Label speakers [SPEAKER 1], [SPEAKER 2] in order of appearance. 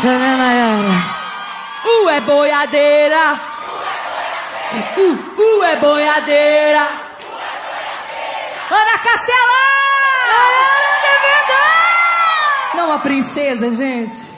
[SPEAKER 1] Essa, né, Nayara?
[SPEAKER 2] É boiadeira. É boiadeira. Ana Castela!
[SPEAKER 1] Nayara de verdade!
[SPEAKER 2] Não, a princesa, gente.